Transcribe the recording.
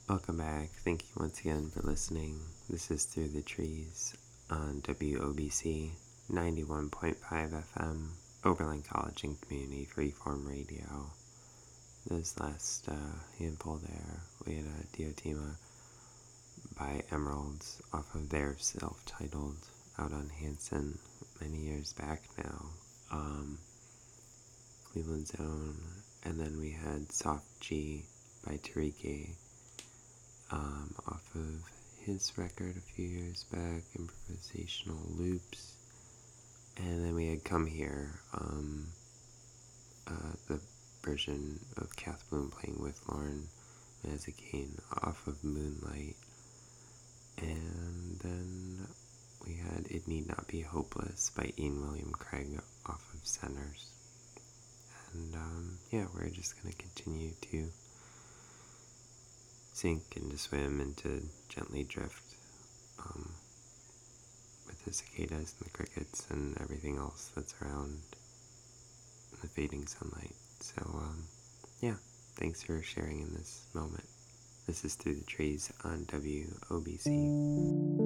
Welcome back. Thank you once again for listening. This is Through the Trees on WOBC 91.5 FM, Oberlin College and Community Freeform Radio. This last handful there, we had a Diotima by Emeralds off of their self-titled out on Hanson many years back now. Cleveland's Own, and then we had Soft G by Tariki off of his record a few years back, Improvisational Loops. And then we had Come Here, the version of Kath Bloom playing with Lauren Mazikane off of Moonlight. And then we had It Need Not Be Hopeless by Ian William Craig off of Centers. And we're just going to continue to sink and to swim and to gently drift with the cicadas and the crickets and everything else that's around in the fading sunlight. So, thanks for sharing in this moment. This is Through the Trees on WOBC.